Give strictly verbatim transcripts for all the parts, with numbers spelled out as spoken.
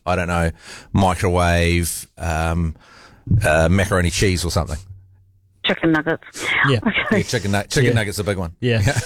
I don't know, microwave um, uh, macaroni cheese or something. Chicken nuggets. Yeah. Okay. Yeah, chicken nu- chicken Yeah. nuggets are a big one. Yeah.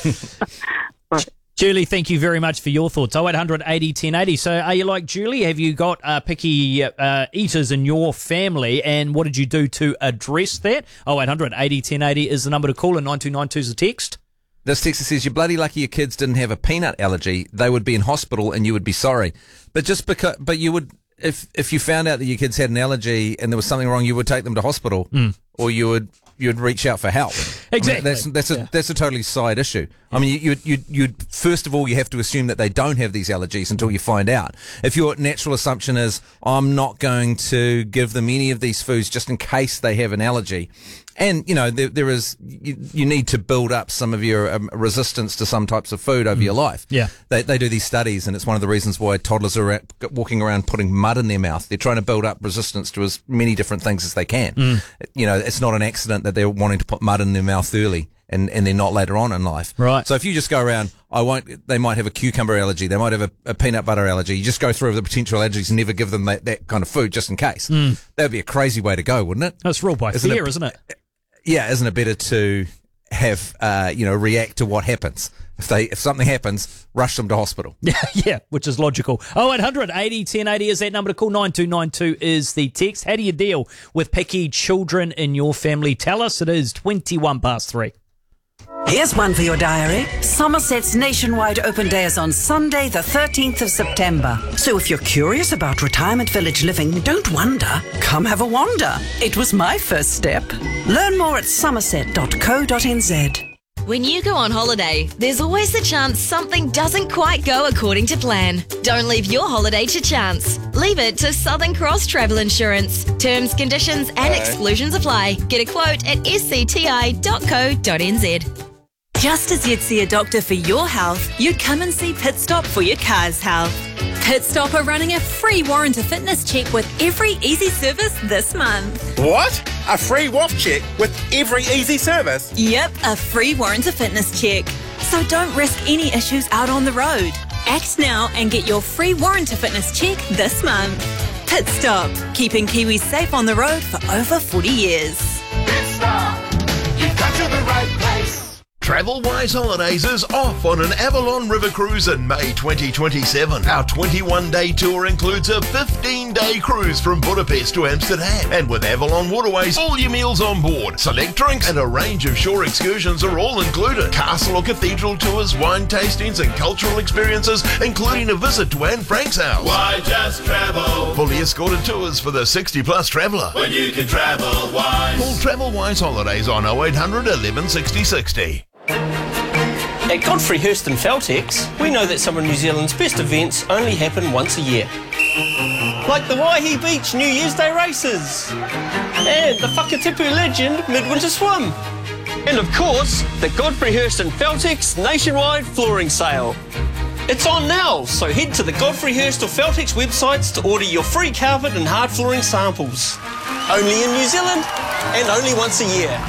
Right. Julie, thank you very much for your thoughts. oh eight hundred eighty ten eighty. So are you like Julie? Have you got uh, picky uh, eaters in your family, and what did you do to address that? oh eight hundred eighty ten eighty is the number to call, and nine two nine two is the text. This texter says, you're bloody lucky your kids didn't have a peanut allergy. They would be in hospital and you would be sorry. But just because, but you would, if if you found out that your kids had an allergy and there was something wrong, you would take them to hospital, mm. or you would you'd reach out for help. Exactly. I mean, that's that's a yeah. that's a totally side issue. I mean, you you you first of all you have to assume that they don't have these allergies until you find out. If your natural assumption is I'm not going to give them any of these foods just in case they have an allergy. And, you know, there, there is, you, you need to build up some of your um, resistance to some types of food over mm. your life. Yeah. They, they do these studies, and it's one of the reasons why toddlers are at, walking around putting mud in their mouth. They're trying to build up resistance to as many different things as they can. Mm. You know, it's not an accident that they're wanting to put mud in their mouth early and, and they're not later on in life. Right. So if you just go around, I won't, they might have a cucumber allergy, they might have a, a peanut butter allergy. You just go through the potential allergies and never give them that, that kind of food just in case. Mm. That would be a crazy way to go, wouldn't it? That's ruled by isn't fear, it, isn't it? Yeah, isn't it better to have, uh, you know, react to what happens? If they, if something happens, rush them to hospital. Yeah, yeah, which is logical. oh eight hundred eighty ten eighty is that number to call. nine two nine two is the text. How do you deal with picky children in your family? Tell us. It is twenty-one past three. Here's one for your diary. Somerset's nationwide open day is on Sunday, the thirteenth of September. So if you're curious about retirement village living, don't wonder. Come have a wander. It was my first step. Learn more at somerset dot co dot n z. When you go on holiday, there's always the chance something doesn't quite go according to plan. Don't leave your holiday to chance. Leave it to Southern Cross Travel Insurance. Terms, conditions and exclusions apply. Get a quote at s c t i dot co dot n z. Just as you'd see a doctor for your health, you'd come and see Pit Stop for your car's health. Pit Stop are running a free warranty fitness check with every easy service this month. What? A free W A F check with every easy service? Yep, a free warranty fitness check. So don't risk any issues out on the road. Act now and get your free warranty fitness check this month. Pit Stop, keeping Kiwis safe on the road for over forty years. Pit Stop, you've come to the right place. Travel-Wise Holidays is off on an Avalon River cruise in May twenty twenty-seven. Our twenty-one day tour includes a fifteen day cruise from Budapest to Amsterdam. And with Avalon Waterways, all your meals on board, select drinks and a range of shore excursions are all included. Castle or cathedral tours, wine tastings and cultural experiences, including a visit to Anne Frank's house. Why just travel? Fully escorted tours for the sixty plus traveller. When you can travel wise. Call Travel-Wise Holidays on oh eight hundred eleven sixty sixty. At Godfrey Hirst and Feltex, we know that some of New Zealand's best events only happen once a year. Like the Waihi Beach New Year's Day races, and the Whakatipu Legend Midwinter Swim. And of course, the Godfrey Hirst and Feltex nationwide flooring sale. It's on now, so head to the Godfrey Hirst or Feltex websites to order your free carpet and hard flooring samples. Only in New Zealand, and only once a year.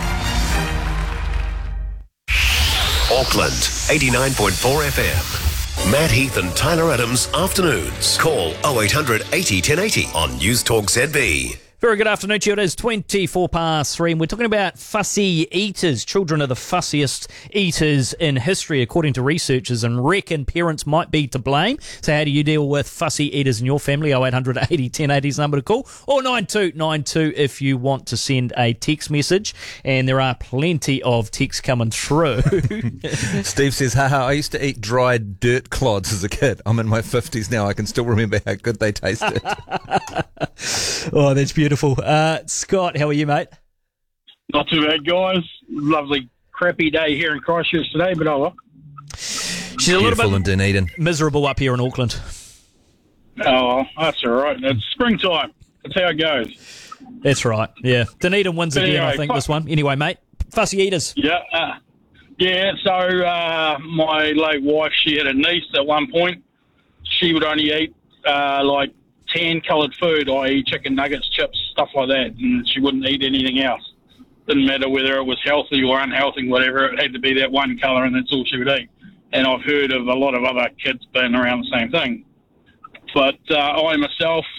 Auckland, eighty-nine point four F M. Matt Heath and Tyler Adams, afternoons. Call oh eight hundred eighty ten eighty on News Talk Z B. Very good afternoon to you. It is twenty-four past three, and we're talking about fussy eaters. Children are the fussiest eaters in history, according to researchers, and reckon parents might be to blame. So how do you deal with fussy eaters in your family? oh eight hundred eighty ten eighty is the number to call, or nine two nine two if you want to send a text message. And there are plenty of texts coming through. Steve says, haha, I used to eat dried dirt clods as a kid. I'm in my fifties now. I can still remember how good they tasted. Oh, that's beautiful. Uh, Scott, how are you, mate? Not too bad, guys. Lovely, crappy day here in Christchurch today, but oh well. She's a little Beautiful bit in Dunedin. miserable up here in Auckland. Oh, well, that's all right. It's springtime. That's how it goes. That's right, yeah. Dunedin wins But again, anyway, I think, fuck. this one. Anyway, mate, fussy eaters. Yeah, uh, yeah. So uh, my late wife, she had a niece at one point. She would only eat uh, like tan coloured food, that is chicken nuggets, chips, stuff like that, and she wouldn't eat anything else. Didn't matter whether it was healthy or unhealthy, whatever, it had to be that one colour and that's all she would eat. And I've heard of a lot of other kids being around the same thing. But uh, I myself,